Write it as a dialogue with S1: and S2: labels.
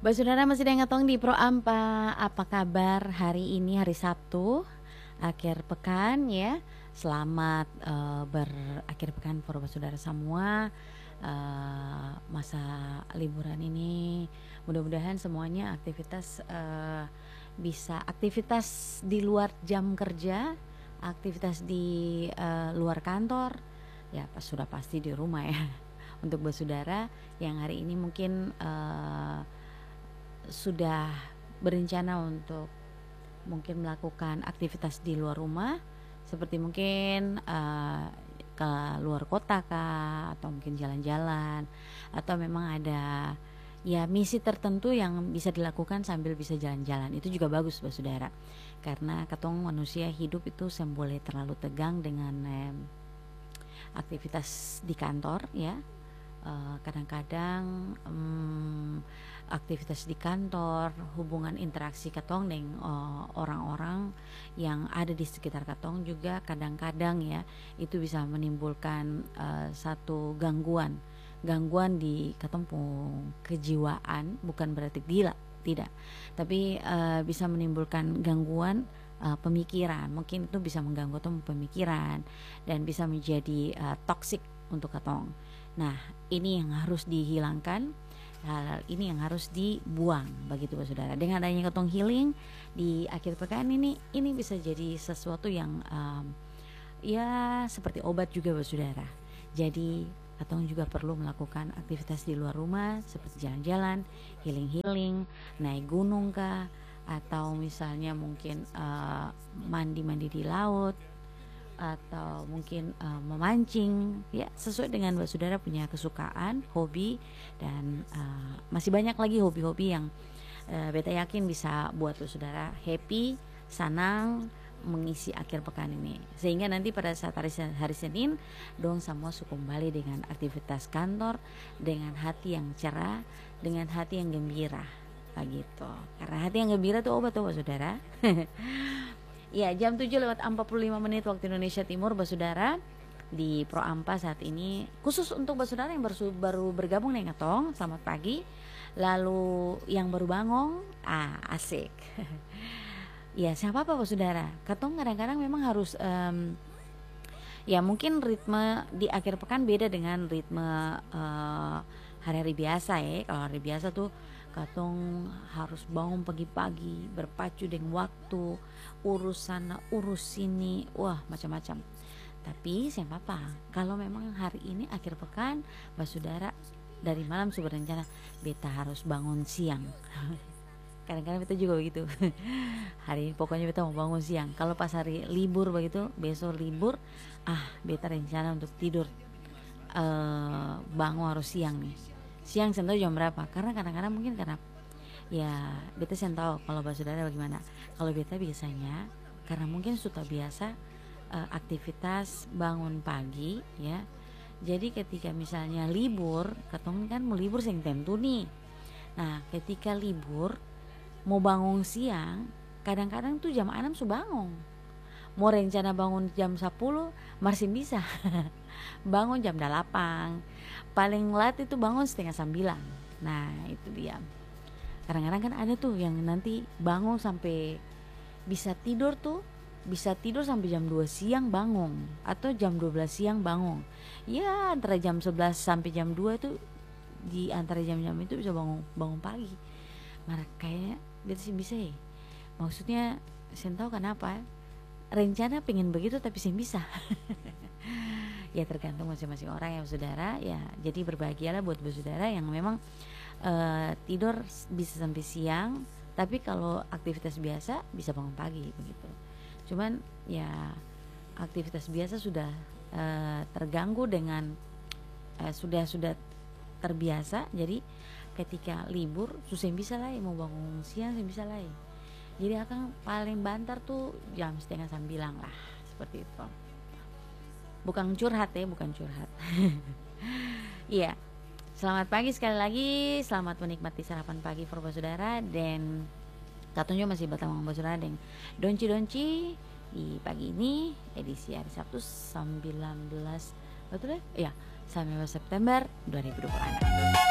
S1: Saudara masih dengan tong di Pro Ampa. Apa kabar hari ini, hari Sabtu akhir pekan ya. Selamat berakhir pekan para saudara semua. Masa liburan ini mudah-mudahan semuanya aktivitas bisa aktivitas di luar jam kerja, aktivitas di luar kantor ya sudah pasti di rumah ya. Untuk saudara yang hari ini mungkin sudah berencana untuk mungkin melakukan aktivitas di luar rumah, seperti mungkin ke luar kota kah, atau mungkin jalan-jalan, atau memang ada ya misi tertentu yang bisa dilakukan sambil bisa jalan-jalan. Itu juga bagus saudara, karena katong manusia hidup itu boleh terlalu tegang dengan aktivitas di kantor ya. Kadang-kadang aktivitas di kantor, hubungan interaksi katong dengan orang-orang yang ada di sekitar katong juga kadang-kadang ya itu bisa menimbulkan satu gangguan di katong kejiwaan. Bukan berarti gila, tidak, tapi bisa menimbulkan gangguan pemikiran. Mungkin itu bisa mengganggu katong pemikiran dan bisa menjadi toksik untuk katong. Nah, ini yang harus dihilangkan, hal ini yang harus dibuang begitu saudara. Dengan adanya katong healing di akhir pekan ini bisa jadi sesuatu yang ya seperti obat juga saudara. Jadi katong juga perlu melakukan aktivitas di luar rumah seperti jalan-jalan, healing, naik gunung kah, atau misalnya mungkin mandi di laut, atau mungkin memancing ya, sesuai dengan saudara punya kesukaan, hobi, dan masih banyak lagi hobi-hobi yang beta yakin bisa buat saudara happy, senang mengisi akhir pekan ini, sehingga nanti pada saat hari Senin dong semua kembali dengan aktivitas kantor dengan hati yang cerah, dengan hati yang gembira begitu. Karena hati yang gembira tuh obat saudara. Ya, jam 7:45 waktu Indonesia Timur saudara di Pro Ampa saat ini, khusus untuk saudara yang baru bergabung dengan katong, selamat pagi. Lalu yang baru bangun, asik. Ya, siapa apa saudara, katong kadang-kadang memang harus ya mungkin ritme di akhir pekan beda dengan ritme hari-hari biasa ya. Kalau hari biasa tuh katong harus bangun pagi-pagi, berpacu dengan waktu, urus sana urus sini, wah macam-macam. Tapi siapa apa, kalau memang hari ini akhir pekan saudara dari malam sudah berencana beta harus bangun siang. Kadang-kadang beta juga begitu. Hari ini pokoknya beta mau bangun siang. Kalau pas hari libur begitu, besok libur, beta rencana untuk tidur bangun harus siang nih. Siang saya tahu jam berapa, karena kadang-kadang mungkin karena ya beta saya tahu kalau saudara bagaimana. Kalau beta biasanya karena mungkin sudah biasa aktivitas bangun pagi ya. Jadi ketika misalnya libur, katong kan mau libur sing tentu nih. Nah, ketika libur mau bangun siang, kadang-kadang tuh jam 6 sudah bangun. Mau rencana bangun jam 10 masih bisa. Bangun jam 8. Paling lat itu bangun setengah 9. Nah, itu dia. Kadang-kadang kan ada tuh yang nanti bangun sampai bisa tidur sampai jam 2 siang bangun, atau jam 12 siang bangun. Ya, antara jam 11 sampai jam 2 itu, di antara jam-jam itu bisa bangun pagi. Kayaknya bisa ya. Maksudnya saya tahu kenapa. Rencana pengen begitu tapi saya bisa. Ya tergantung masing-masing orang ya saudara ya. Jadi berbahagialah buat saudara yang memang tidur bisa sampai siang, tapi kalau aktivitas biasa bisa bangun pagi begitu. Cuman ya aktivitas biasa sudah terganggu dengan sudah terbiasa. Jadi ketika libur susah bisa lah mau bangun siang, saya bisa lah. Jadi akan paling bantar tuh jam setengah 9 lah, seperti itu. Bukan curhat ya, bukan curhat. Iya. Selamat pagi sekali lagi, selamat menikmati sarapan pagi for saudara. Dan katanya masih bertemu saudara dengan Donci di pagi ini, edisi hari Sabtu 19 betul ya? Iya, 19 September 2026.